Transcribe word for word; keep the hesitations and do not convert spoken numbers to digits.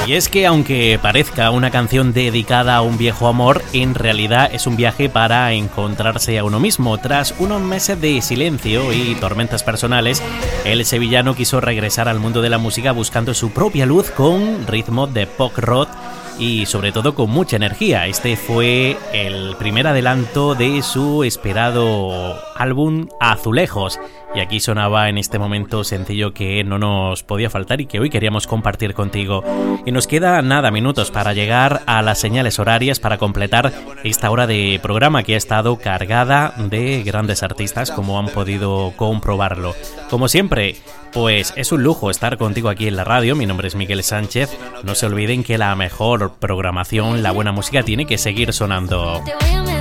Y es que aunque parezca una canción dedicada a un viejo amor, en realidad es un viaje para encontrarse a uno mismo. Tras unos meses de silencio y tormentas personales, el sevillano quiso regresar al mundo de la música buscando su propia luz con ritmo de pop rock y sobre todo con mucha energía. Este fue el primer adelanto de su esperado álbum Azulejos. Y aquí sonaba en este momento sencillo que no nos podía faltar y que hoy queríamos compartir contigo. Y nos queda nada, minutos para llegar a las señales horarias para completar esta hora de programa que ha estado cargada de grandes artistas, como han podido comprobarlo. Como siempre, pues es un lujo estar contigo aquí en la radio. Mi nombre es Miguel Sánchez. No se olviden que la mejor programación, la buena música tiene que seguir sonando.